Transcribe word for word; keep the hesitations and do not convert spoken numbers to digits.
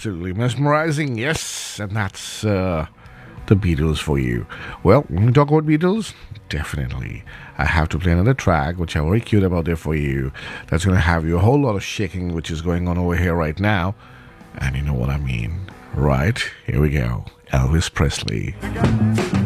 absolutely mesmerizing. Yes, and that's uh, the Beatles for you. Well, when we talk about Beatles, definitely I have to play another track which I'm very cute about there for you. That's going to have you a whole lot of shaking, which is going on over here right now. And you know what I mean, right? Here we go. Elvis Presley.